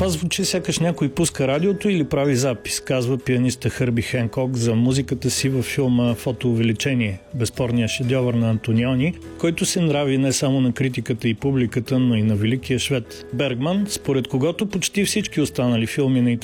Това звучи сякаш някой пуска радиото или прави запис, казва пианиста Хърби Хенкок за музиката си във филма «Фотоувеличение», безспорния шедьовър на Антониони, който се нрави не само на критиката и публиката, но и на великия швед Бергман, според когото почти всички останали филми на